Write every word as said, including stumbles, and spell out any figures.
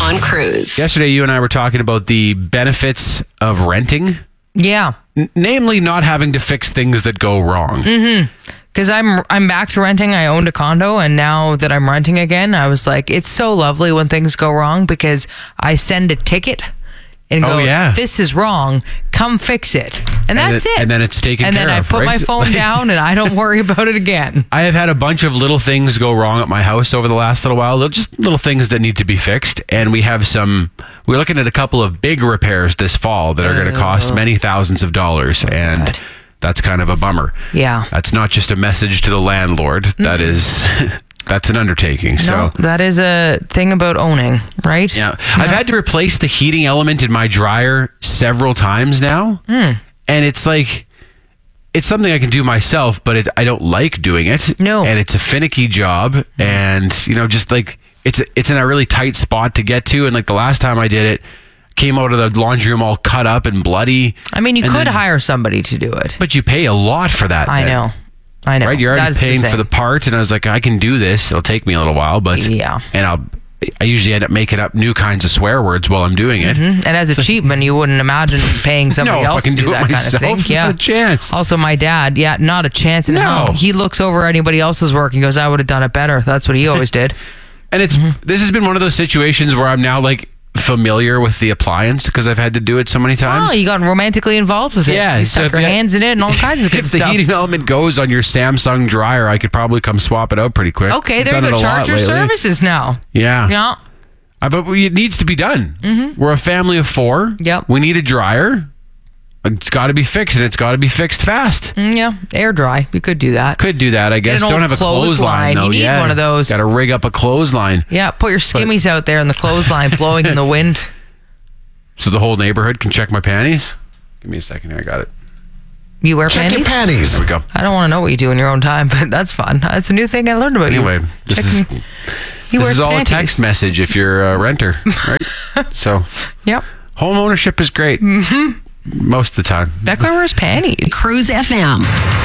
on Cruise. Yesterday, you and I were talking about the benefits of renting, Yeah. n- namely not having to fix things that go wrong. Mm-hmm. Because I'm I'm back to renting. I owned a condo, and now that I'm renting again, I was like, it's so lovely when things go wrong because I send a ticket and Oh, go, yeah. this is wrong. Come fix it. And that's then- it. and then it's taken And care then I of, put my right? phone down and I don't worry about it again. I have had a bunch of little things go wrong at my house over the last little while. Little- Just little things that need to be fixed. And we have some, we're looking at a couple of big repairs this fall that are going to cost many thousands of dollars. and God. that's kind of a bummer. Yeah. That's not just a message to the landlord. That is, that's an undertaking. So. No, that is a thing about owning, right? Yeah. I've had to replace the heating element in my dryer several times now. Hmm. And it's like, it's something I can do myself, but it, I don't like doing it. No. And it's a finicky job. And, you know, just like, it's, it's in a really tight spot to get to. And like the last time I did it, came out of the laundry room all cut up and bloody. I mean, you And could then- hire somebody to do it. But you pay a lot for that. I then, know. I know. Right? You're already That's paying the for the thing. part. And I was like, I can do this. It'll take me a little while, but. Yeah. And I'll. I usually end up making up new kinds of swear words while I'm doing it. And as a cheapman, you wouldn't imagine paying somebody No, if I else can to do, do it that myself, kind of thing. Yeah, not a chance. Also, my dad, yeah, not a chance in No. hell. He looks over anybody else's work and goes, "I would have done it better." That's what he always did. And it's this has been one of those situations where I'm now like familiar with the appliance because I've had to do it so many times. Oh, you got romantically involved with it. Yeah, you so stuck if your you- hands in it and all kinds of good if the stuff. heating element goes on your Samsung dryer, I could probably come swap it out pretty quick. Okay, I've there you done go. it a lot Charge your lately. services now. Yeah. Yeah. Uh, but we, it needs to be done. Mm-hmm. We're a family of four. Yep. We need a dryer. It's got to be fixed, and it's got to be fixed fast. Mm, yeah, air dry. You could do that. Could do that, I guess. an Don't old have a clothesline. clothesline, though. You need yeah. one of those. Got to rig up a clothesline Yeah, put your skimmies out there in the clothesline blowing in the wind. so the whole neighborhood can check my panties. Give me a second here. I got it. You wear Check your panties? panties. There we go. I don't want to know what you do in your own time, but that's fun. That's a new thing I learned about Anyway, you. this Checking- is He this wears is all panties. a text message if you're a renter, right? So Yep. home ownership is great. Mm-hmm. Most of the time. Beckler wears panties. Cruise F M.